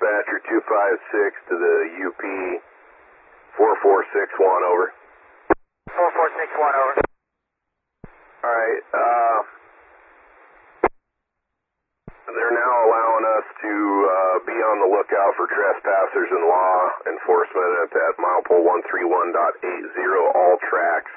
dispatcher 256 to the UP 4461, over. 4461, over. Alright, they're now allowing us to be on the lookout for trespassers and law enforcement at that milepole 131.80, all tracks.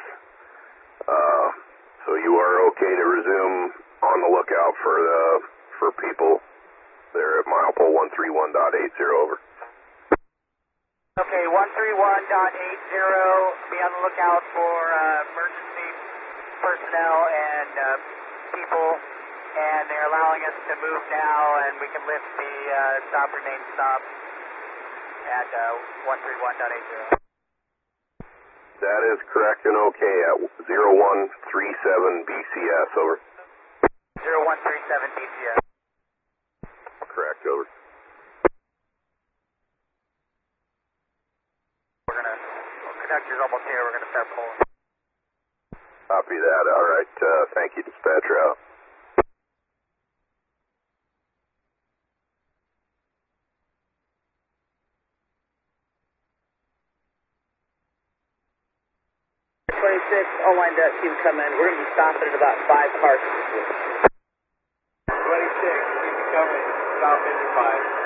So you are okay to resume on the lookout for people there at milepole 131.80, over. Okay, 131.80, be on the lookout for emergency personnel and people, and they're allowing us to move now, and we can lift the stop remain stop at 131.80. That is correct and okay at 0137 BCS, over. 0137 BCS. Correct, over. Conductor's almost here, we're going to start pulling. Copy that, alright, thank you, dispatcher out. All lined up, team come in. We're going to be stopping at about 5 cars. 26, keep it coming. Stop at 5.